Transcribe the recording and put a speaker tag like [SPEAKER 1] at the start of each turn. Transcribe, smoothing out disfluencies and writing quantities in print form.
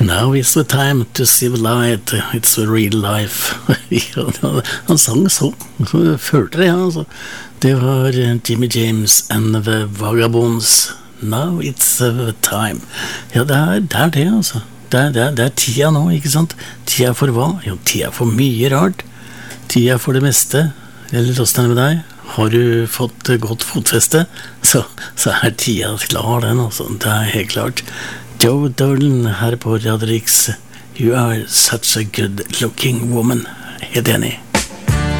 [SPEAKER 1] Now is the time to see the light, it's the real life. Ja, han sang så følte det, altså. Det var Jimmy James and the Vagabonds. Now it's the time. Ja, det er det, altså. Det er tida nå, ikke sant? Tida for hva? Jo, tida for mye rart. Tida for det meste. Eller hvordan er det med deg? Har du fått godt fotfeste, så er tida klar den, altså. Det er helt klart. Joe Dolan her på Radio Rix. You are such a good looking woman. Helt enig.